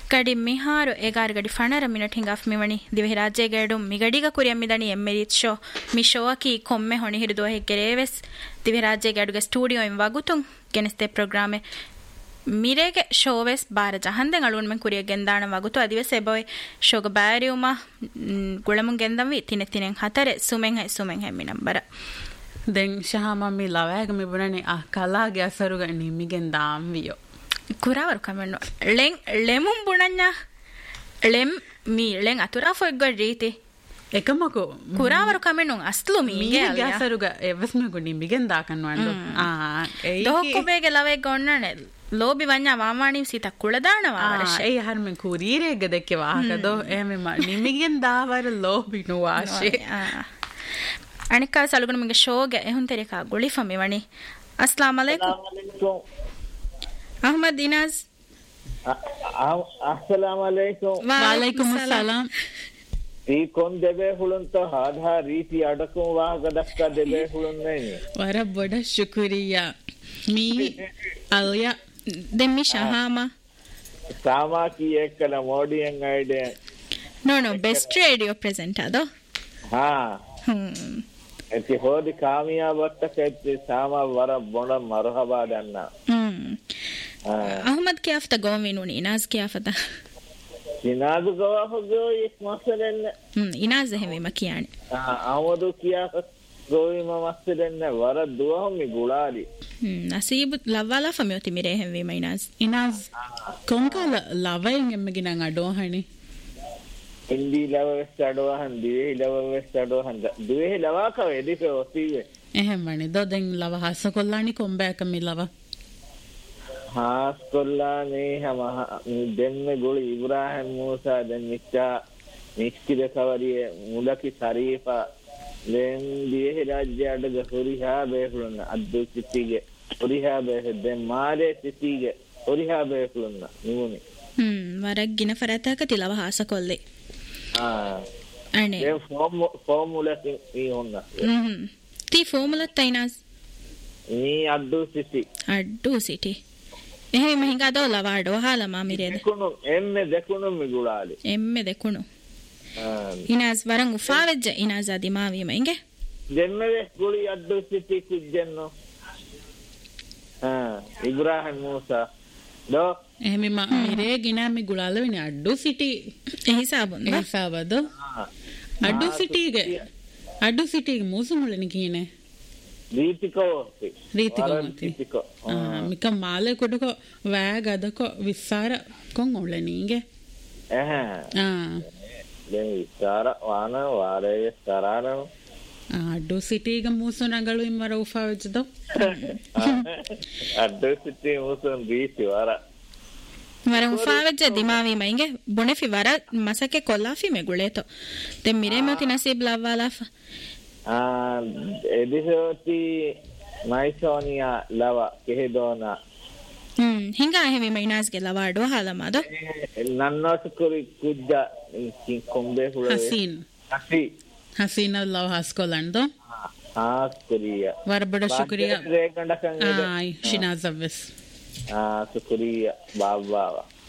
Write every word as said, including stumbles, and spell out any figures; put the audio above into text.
ಗಡಿ ಮಿಹಾರು ಎಗಾರ್ ಗಡಿ ಫಣರ ಮಿನಟ್ ಹಿಂಗಾಫ್ ಮಿವಣಿ ದಿವೆ ರಾಜ್ಯ ಗಡು ಮಿಗಡಿಗ ಕುರಿಯ ಮಿದಣಿ ಎಮ್ಮೆರಿತ್ ಶೋ ಮಿ ಶೋಕಿ ಕೊಮ್ಮೆ ಹೊಣಿ ಹಿಡಿದು ಹೆಗ್ಗೆರೇವೆಸ್ ದಿವೆ ರಾಜ್ಯ ಗಡುಗೆ ಸ್ಟುಡಿಯೋ ಇಂ ವಗುತುಂ ಗೆನಸ್ತೆ ಪ್ರೋಗ್ರಾಮೆ ಮಿರೆಗೆ ಶೋವೆಸ್ ಬಾರ ಜಹಂದೆಂ ಅಳುನ್ ಮೆನ್ ಕುರಿಯ ಗೆಂದಾಣ ವಗುತು ಅದಿವೆ ಸೆಬೊಯ್ ಶೋಗ ಬ್ಯಾರಿಯುಮ ಗುಳಮುಂ ಗೆಂದಂ ವಿ ತಿನೆ ತಿನೆಂ ಹತರೆ ಸುಮೆಂ ಹೈ ಸುಮೆಂ ಹೈ ಮಿ ನಂಬರ ದೆನ್ ಶಹಾಮ ಮಿ ಲವಾಗ ಮಿ ಬುಣನೆ ಆ ಕಲಾಗೆ ಅಸರುಗ ನಿಮಿಗೆನ್ ದಾಂ ವಿಯೋ ಕುರಾವರು ಕಮೆಂಟ್ ಲೆಂ ಲೆಮುಂ ಬುಣನ್ಯ ಲೆಂ ಮಿ ಲೆಂ ಅತುರಾ ಫೊಗ್ಗ ರೀತಿ එකමකෝ ಕುರಾವರು ಕಮೆಂಟ್ ಅಸ್ಲು ಮೀಗೆ මීගේ අසරුග එවස්ම ගුණි මිගෙන් දාකන් වන්දු ආ ඒ ದೊಹಕು ಬೇಗೆ ಲವೆ ಗೊಣ್ಣನೆ ಲೋಬಿ ವನ್ಯ ವಾಮಾಣಿ ಸೀತ ಕುಳದಾಣವಾ ವರಶ ඒ ಹರ್ಮೆ ಕುರೀರೆಗೆ ದಕ್ಕೆ ವಾಹಕದೋ ಎಮೆ ನಿಮಿಗೆನ್ ದಾವರ ಲೋಬಿ ನು ವಾಶೆ ಅಣಿಕ ಸಲುಗುಣ ಮಿಗೆ ಶೋಗೆ ಎಹುನ್ ತೆರೆಕ ಗುಳಿಫಮಿ ವಣಿ ಅಸ್ಲಾಂ ಅಲೈಕುಂ ಅಹಮದ್ ದಿನಾಜ್ ಅಸ್ಸಲಾಮು ಅಲೈಕುಂ ವಾಲೈಕುಂ ಅಸ್ಸಲಾಂ ಈ ಕೊನ್ ದೆಬೆ ಹುಳುಂತ ಹಾಧಾ ರೀತಿ ಅಡಕು ವಾಹಕ ದಕ್ಕ ದೆಬೆ ಹುಳುನ್ನೇನಿ ವರ ಬಡ ಶುಕ್ರಿಯಾ ಮೀ ಅಲ್ಯ ದೆಮ್ಮಿ ಶಹಾಮ ಸಾಮಾ ಕಿ ಏಕಲ ಮೋಡಿಯಂ ಐಡೆ no no best radio present ಅದೋ ಹಾ ಹ್ಮ್ ಎತಿ ಹೋದಿ ಕಾಮಿಯಾಬತ್ತ ಕೈತಿ ಸಾಮಾ ವರ ಬೊಂಡ ಮರಹಬಾ ದನ್ನ ಹ್ಮ್ ಅಹಮದ್ ಕ್ಯಾಫ್ತ ಗೋವಿನುನಿ ಇನಾಜ್ ಕ್ಯಾಫತ ಇನಾಜ್ ಗವಾಹಗೋ ಇಸ್ ಮಸಲೆನ್ನ ಹ್ಮ್ ಇನಾಜ್ ಹೆವೆ ಮಕಿಯಾಣಿ ಹಾ ಆಮದು ಕಿಯಾಫ ಗೋವಿಮ ಮಸಲೆನ್ನ ವರ ದುವಹಮಿ ಗುಳಾಲಿ ಹ್ಮ್ ನಸೀಬ್ ಲವ್ವಾಲ ಫಮಿಯೋತಿ ಮಿರೆ ಹೆವೆ ಮೈನಾಜ್ ಇನಾಜ್ ಕೊಂಕಾಲ ಲವೈನ್ ಎಮ್ಮಗಿನ ಅಡೋಹಣಿ ಹಿಂದಿ ಲವವೆಸ್ ಅಡೋಹನ್ ದಿವೆ ಲವವೆಸ್ ಅಡೋಹನ್ ದಿವೆ ಲವಾಕ ವೆದಿಕೆ ಒಸಿವೆ එහෙම වනේ දෝ දැන් ලව හස්ස කොල්ලානි කොම්බෑක මි ලව ಹಾಸ್ ಕೊಲ್ಲಾನೆ ಹಮ ದೆಮ್ಮೆ ಗುಳಿ ಇಬ್ರಾಹಿಂ ಮೂಸಾ ದೆನ್ ಮಿಚ್ಚಾ ನಿಶ್ಚಿದ ಕವರಿಯ ಮುದಕಿ ಶರೀಫ ಲೆನ್ ದಿವೆ ರಾಜ್ಯ ಅಡಗ ಹುರಿಹಾ ಬೇಹುಳನ್ನ ಅದ್ದು ಚಿತ್ತಿಗೆ ಹುರಿಹಾ ಬೇಹ ದೆನ್ ಮಾರೆ ಚಿತ್ತಿಗೆ ಹುರಿಹಾ ಬೇಹುಳನ್ನ ನಿವುನಿ ಹ್ಮ್ ವರಗ್ಗಿನ ಫರತಾಕ ತಿಲವ ಹಾಸ ಕೊಲ್ಲೆ ಹಾ ಅಣೆ ಏ ಫಾರ್ಮ್ ಫಾರ್ಮುಲಾ ಈ ಹೊನ್ನ ಹ್ಮ್ ತಿ ಫಾರ್ಮುಲಾ ತೈನಾಸ್ ನೀ ಅದ್ದು ಸಿಟಿ ಅಡ್ಡು ಸಿಟಿ එහෙම මහින්ගා දෝ ලවාඩෝ හාලා මා මිරේද දෙකුණු එම්මේ දෙකුණු මිගුලාලි එම්මේ දෙකුණු ආ ඉනාස් වරන් උෆා වෙජ්ජ ඉනාස් ආදි මා වීම ඉංගේ දෙම්මේ ගුලි අඩු සිටි කුජ්ජන්නෝ ආ ඉබ්‍රාහිම් මූසා දෝ එහෙම මා මිරේ ගිනා මි ගුලාල වෙන්නේ අඩු සිටි ඒ හිසාබුන් ඒ හිසාබද අඩු සිටිගේ අඩු සිටිගේ මූසුමුලනි කියන්නේ ರೀತಿಕೋ ರೀತಿಕೋ ರೀತಿಕೋ ಮಿಕ ಮಾಲೆ ಕೊಡುಕೋ ವ್ಯಾಗ್ ಅದಕೋ ವಿಸ್ಸಾರ ಕೊಂಗ್ ಒಳ್ಳೆ ನೀಂಗೆ ಆಹಾ ಆ ಲೆ ವಿಸ್ಸಾರ ವಾನ ವಾರೆ ವಿಸ್ಸಾರನ ಅಡ್ಡು ಸಿಟಿಗ ಮೂಸುನಗಳು ಇಮ್ಮರ ಉಫಾ ವಜ್ದೋ ಅಡ್ಡು ಸಿಟಿ ಮೂಸುನ್ ರೀತಿ ವಾರ ವರ ಉಫಾ ವಜ್ಜ ದಿಮಾವಿ ಮೈಂಗೆ ಬುಣೆಫಿ ವರ ಮಸಕೆ ಕೊಲ್ಲಾಫಿ ಮೆಗುಳೇತೋ ತೆ ಮಿರೆ ಮೋತಿ ನಸೀಬ್ ಲವ್ವಾಲಾಫ ಆ ಎದಿಸೋತಿ ಮೈಸೋನಿಯಾ ಲವ ಕೆಹೆದೋನಾ ಹ್ಮ್ ಹಿಂಗ ಹೆವಿ ಮೈನಾಸ್ಗೆ ಲವಾಡೋ ಹಾಲಮಾದ ನನ್ನೋಟ ಕುರಿ ಕುಜ್ಜ ಕೊಂಬೆ ಹುಳ ಹಸೀನ್ ಹಸಿ ಹಸೀನ್ ಲವ್ ಹಾಸ್ಕೊಲಂದು ಹಾಸ್ ಕುರಿಯ ವರಬಡ ಶುಕ್ರಿಯಾ ರೇಕಂಡ ಕಂಗ ಆ ಶಿನಾಜ್ ಅವಸ್ ಆ ಶುಕ್ರಿಯಾ ಬಾಬಾ